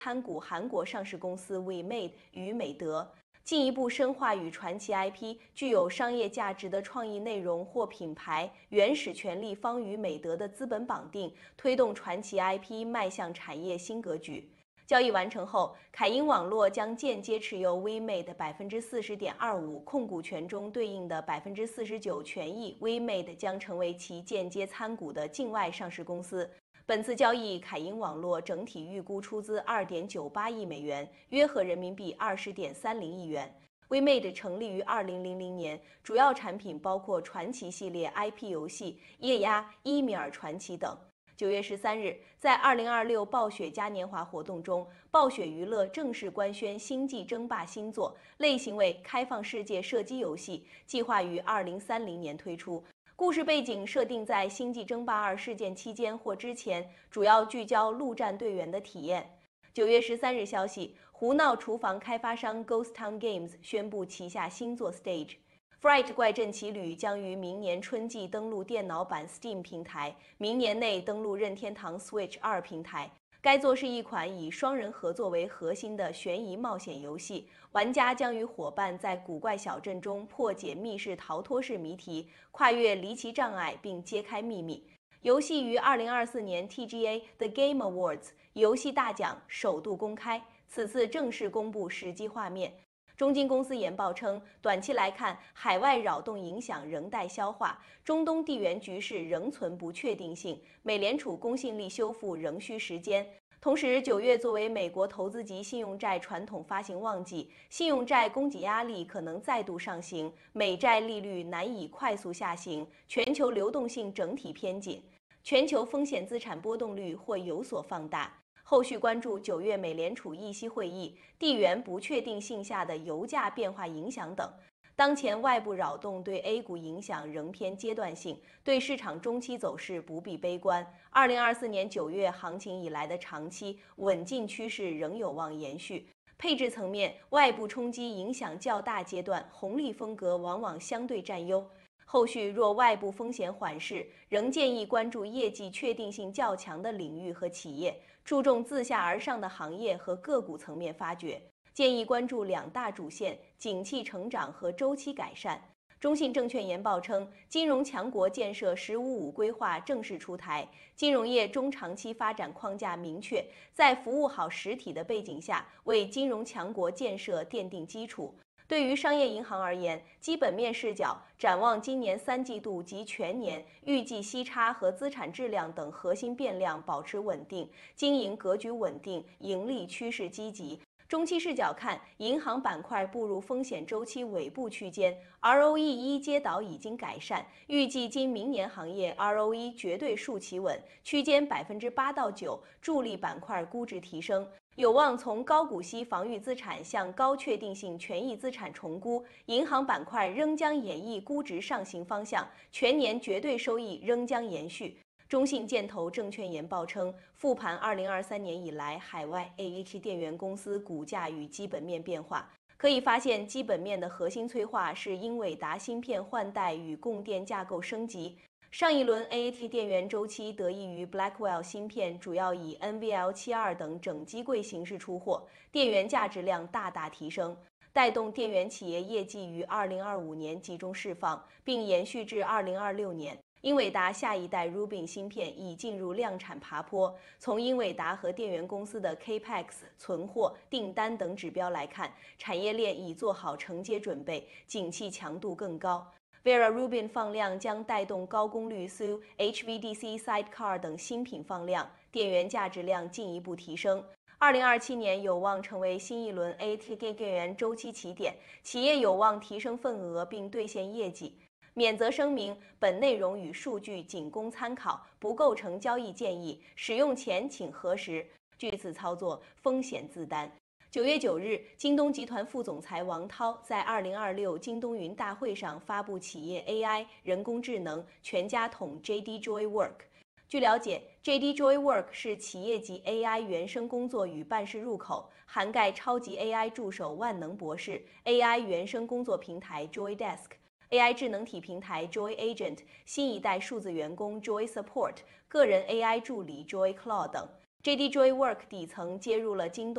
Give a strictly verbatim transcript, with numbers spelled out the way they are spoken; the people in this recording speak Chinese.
参股韩国上市公司 WeMade 与美德，进一步深化与传奇 I P 具有商业价值的创意内容或品牌原始权利方与美德的资本绑定，推动传奇 I P 迈向产业新格局。交易完成后，凯英网络将间接持有 WeMade 百分之四十点二五控股权中对应的百分之四十九权益 ，WeMade 将成为其间接参股的境外上市公司。本次交易，凯英网络整体预估出资二点九八亿美元，约合人民币二十点三零亿元。WeMade 成立于二零零零年，主要产品包括传奇系列 I P 游戏、液压、伊米尔传奇等。九月十三日，在二零二六暴雪嘉年华活动中，暴雪娱乐正式官宣《星际争霸》新作，类型为开放世界射击游戏，计划于二零三零年推出。故事背景设定在《星际争霸二》事件期间或之前，主要聚焦陆战队员的体验。九月十三日消息，胡闹厨房开发商 Ghost Town Games 宣布旗下新作 Stage。Fright 怪阵奇旅将于明年春季登陆电脑版 Steam 平台，明年内登陆任天堂 Switch 二平台。该作是一款以双人合作为核心的悬疑冒险游戏，玩家将与伙伴在古怪小镇中破解密室逃脱式谜题，跨越离奇障碍并揭开秘密。游戏于二零二四年 T G A The Game Awards 游戏大奖首度公开，此次正式公布实际画面。中金公司研报称，短期来看，海外扰动影响仍待消化，中东地缘局势仍存不确定性，美联储公信力修复仍需时间。同时，九月作为美国投资级信用债传统发行旺季，信用债供给压力可能再度上行，美债利率难以快速下行，全球流动性整体偏紧，全球风险资产波动率或有所放大。后续关注九月美联储议息会议、地缘不确定性下的油价变化影响等。当前外部扰动对 A 股影响仍偏阶段性，对市场中期走势不必悲观。二零二四年九月行情以来的长期稳进趋势仍有望延续。配置层面，外部冲击影响较大阶段，红利风格往往相对占优。后续若外部风险缓释，仍建议关注业绩确定性较强的领域和企业，注重自下而上的行业和个股层面发掘。建议关注两大主线：景气成长和周期改善。中信证券研报称，金融强国建设“十五五”规划正式出台，金融业中长期发展框架明确，在服务好实体的背景下，为金融强国建设奠定基础。对于商业银行而言，基本面视角展望今年三季度及全年，预计息差和资产质量等核心变量保持稳定，经营格局稳定，盈利趋势积极。中期视角看，银行板块步入风险周期尾部区间 ，R O E 一阶倒已经改善，预计今明年行业 R O E 绝对数企稳，区间百分之八到九，助力板块估值提升。有望从高股息防御资产向高确定性权益资产重估，银行板块仍将演绎估值上行方向，全年绝对收益仍将延续。中信建投证券研报称，复盘二零二三年以来海外 A H 电源公司股价与基本面变化，可以发现基本面的核心催化是英伟达芯片换代与供电架构升级。上一轮 A H 电源周期得益于 Blackwell 芯片主要以 N V L 七十二 等整机柜形式出货，电源价值量大大提升，带动电源企业业绩于二零二五年集中释放，并延续至二零二六年。英伟达下一代 Rubin 芯片已进入量产爬坡，从英伟达和电源公司的 Capex、存货、订单等指标来看，产业链已做好承接准备，景气强度更高。Vera Rubin 放量将带动高功率 S U、H V D C Sidecar 等新品放量，电源价值量进一步提升。二零二七年有望成为新一轮 A T 电源周期起点，企业有望提升份额并兑现业绩。免责声明：本内容与数据仅供参考，不构成交易建议，使用前请核实。据此操作，风险自担。九月九日，京东集团副总裁王涛在二零二六京东云大会上发布企业 A I 人工智能全家桶 J D Joy Work。据了解 ，J D Joy Work 是企业级 A I 原生工作与办事入口，涵盖超级 A I 助手万能博士、A I 原生工作平台 Joy Desk、A I 智能体平台 Joy Agent、新一代数字员工 Joy Support、个人 A I 助理 Joy Claw 等。 J D Joy Work 底层接入了京东。